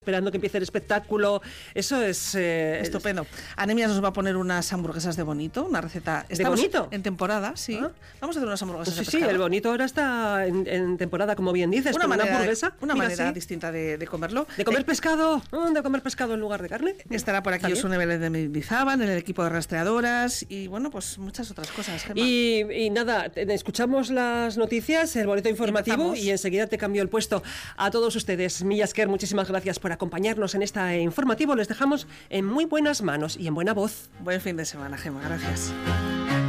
esperando que empiece el espectáculo. Eso es estupendo. Anemia nos va a poner unas hamburguesas de Bonito, una receta. ¿De Bonito? En temporada, sí. ¿Ah? Vamos a hacer unas hamburguesas pues de pescado. Sí, el Bonito ahora está en temporada, como bien dices. Una manera, hamburguesa. Una manera distinta de comerlo. De comer pescado. De comer pescado en lugar de carne. Estará por aquí Josune Vélez de Mendizábal, en el equipo de rastreadoras y bueno, pues muchas otras cosas. Gemma. Y nada, escuchamos las noticias, el boleto informativo y enseguida te cambio el puesto. A todos ustedes, Milla Esker, muchísimas gracias por acompañarnos en este informativo. Les dejamos en muy buenas manos y en buena voz. Buen fin de semana, Gemma. Gracias.